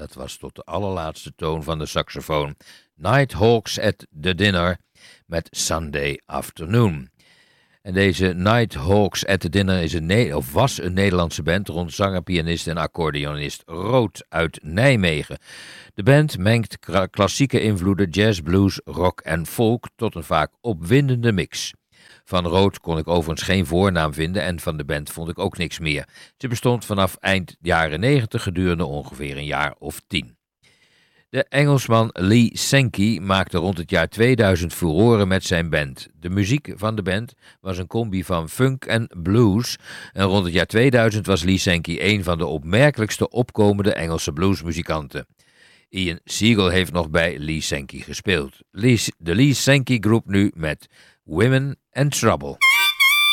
dat was tot de allerlaatste toon van de saxofoon. Nighthawks at the Dinner met Sunday Afternoon. En deze Nighthawks at the Dinner was een Nederlandse band rond zanger, pianist en accordeonist Rood uit Nijmegen. De band mengt klassieke invloeden, jazz, blues, rock en folk tot een vaak opwindende mix. Van Rood kon ik overigens geen voornaam vinden en van de band vond ik ook niks meer. Ze bestond vanaf eind jaren 90 gedurende ongeveer een jaar of 10. De Engelsman Lee Sankey maakte rond het jaar 2000 furoren met zijn band. De muziek van de band was een combi van funk en blues. En rond het jaar 2000 was Lee Sankey een van de opmerkelijkste opkomende Engelse bluesmuzikanten. Ian Siegel heeft nog bij Lee Sankey gespeeld. De Lee Sankey Group nu met Women and Trouble.